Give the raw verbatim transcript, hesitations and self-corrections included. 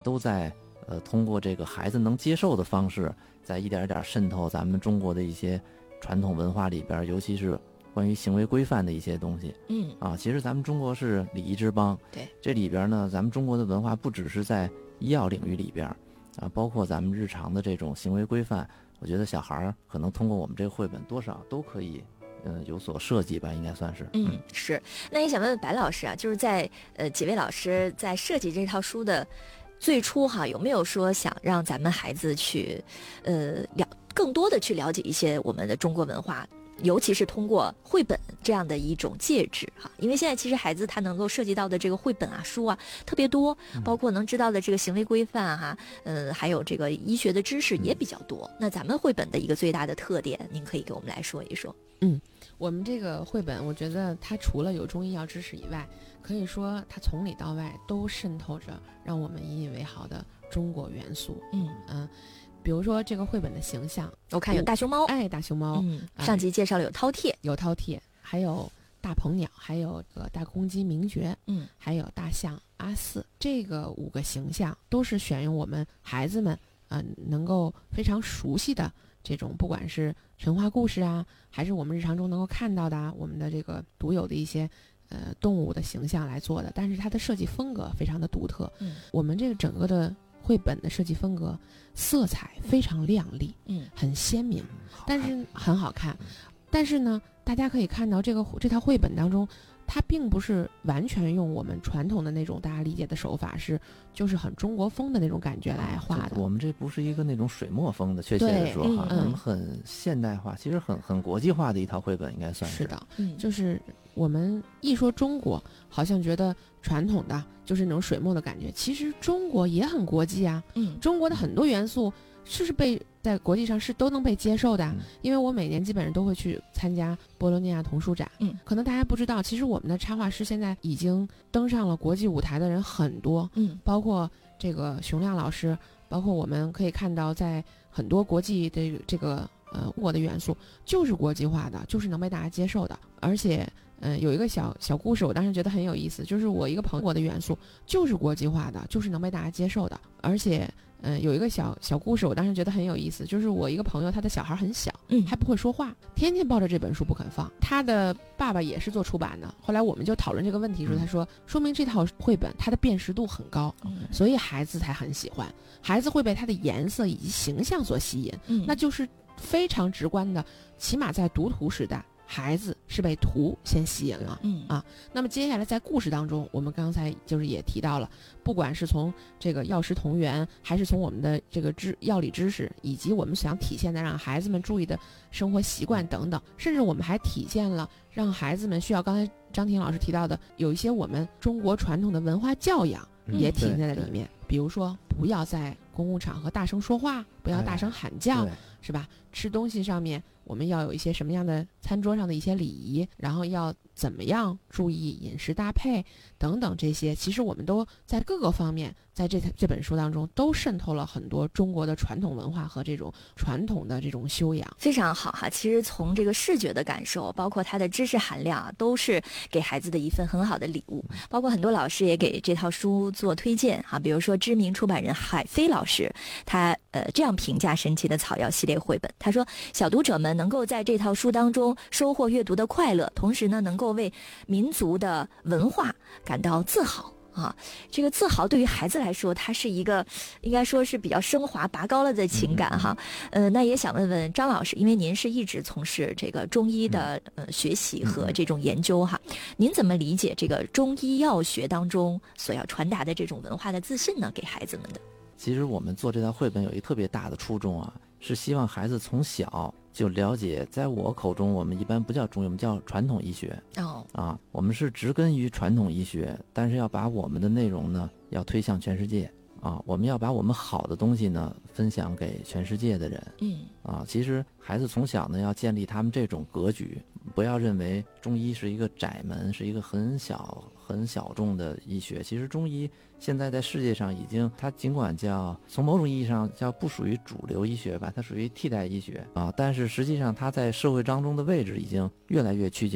都在呃通过这个孩子能接受的方式，在一点一点渗透咱们中国的一些传统文化里边，尤其是关于行为规范的一些东西。 嗯啊，其实咱们中国是礼仪之邦， 对， 这里边呢，咱们中国的文化不只是在医药领域里边啊，包括咱们日常的这种行为规范，我觉得小孩儿可能通过我们这个绘本多少都可以嗯有所设计吧，应该算是。 嗯，是。那也想问问白老师啊，就是在呃几位老师在设计这套书的最初哈，有没有说想让咱们孩子去呃了更多的去了解一些我们的中国文化？尤其是通过绘本这样的一种介质哈，因为现在其实孩子他能够涉及到的这个绘本啊、书啊特别多，包括能知道的这个行为规范哈，嗯，还有这个医学的知识也比较多。那咱们绘本的一个最大的特点，您可以给我们来说一说。 嗯，我们这个绘本，我觉得它除了有中医药知识以外，可以说它从里到外都渗透着让我们引以为豪的中国元素。 嗯嗯。比如说这个绘本的形象， 我看有大熊猫， 哎，大熊猫， 嗯，上集介绍了有饕餮， 有饕餮，还有大鹏鸟，还有个大公鸡鸣觉， 嗯， 还有大象阿四，这个五个形象都是选用我们孩子们嗯、呃、能够非常熟悉的这种，不管是神话故事啊，还是我们日常中能够看到的啊，我们的这个独有的一些呃动物的形象来做的，但是它的设计风格非常的独特， 嗯， 我们这个整个的绘本的设计风格，色彩非常亮丽， 嗯， 很鲜明，但是很好看。但是呢，大家可以看到这个这套绘本当中，它并不是完全用我们传统的那种大家理解的手法，是就是很中国风的那种感觉来画的。 我们这不是一个那种水墨风的，确切的说哈，我们很现代化，其实很很国际化的一套绘本，应该算是。 是的， 嗯， 就是我们一说中国，好像觉得传统的就是那种水墨的感觉，其实中国也很国际啊。 嗯， 中国的很多元素是是被在国际上是都能被接受的， 嗯、 因为我每年基本上都会去参加波罗尼亚童书展。 嗯， 可能大家不知道，其实我们的插画师现在已经登上了国际舞台的人很多。 嗯， 包括这个熊亮老师，包括我们可以看到，在很多国际的这个呃我的元素就是国际化的，就是能被大家接受的。而且，嗯、呃，有一个小小故事，我当时觉得很有意思，就是我一个朋友，我的元素就是国际化的，就是能被大家接受的，而且。嗯，有一个小小故事，我当时觉得很有意思，就是我一个朋友，他的小孩很小， 嗯， 还不会说话，天天抱着这本书不肯放。他的爸爸也是做出版的，后来我们就讨论这个问题时候，他说，说明这套绘本它的辨识度很高， 嗯， 所以孩子才很喜欢，孩子会被它的颜色以及形象所吸引， 嗯， 那就是非常直观的，起码在读图时代。孩子是被图先吸引了， 嗯啊，那么接下来在故事当中，我们刚才就是也提到了，不管是从这个药食同源，还是从我们的这个知药理知识，以及我们想体现的让孩子们注意的生活习惯等等，甚至我们还体现了让孩子们需要刚才张婷老师提到的，有一些我们中国传统的文化教养也体现在里面，比如说不要在公共场合大声说话，不要大声喊叫， 哎、 是吧？吃东西上面我们要有一些什么样的餐桌上的一些礼仪，然后要怎么样注意饮食搭配等等，这些其实我们都在各个方面在这这本书当中都渗透了很多中国的传统文化和这种传统的这种修养。 非常好哈，其实从这个视觉的感受，包括它的知识含量啊，都是给孩子的一份很好的礼物。包括很多老师也给这套书做推荐哈，比如说知名出版人海飞老师，他呃这样评价《神奇的草药》系列绘本，他说小读者们能够在这套书当中收获阅读的快乐，同时呢能够为民族的文化感到自豪啊。这个自豪对于孩子来说，它是一个应该说是比较升华拔高了的情感哈。呃，那也想问问张老师，因为您是一直从事这个中医的呃学习和这种研究哈，您怎么理解这个中医药学当中所要传达的这种文化的自信呢？给孩子们的？ 其实我们做这套绘本有一特别大的初衷啊，是希望孩子从小就了解，在我口中我们一般不叫中医，我们叫传统医学。 哦， 啊，我们是植根于传统医学，但是要把我们的内容呢要推向全世界啊，我们要把我们好的东西呢分享给全世界的人。 嗯， 啊，其实孩子从小呢要建立他们这种格局，不要认为中医是一个窄门，是一个很小很小众的医学。其实中医现在在世界上已经，它尽管叫从某种意义上叫不属于主流医学吧，它属于替代医学啊，但是实际上它在社会当中的位置已经越来越趋近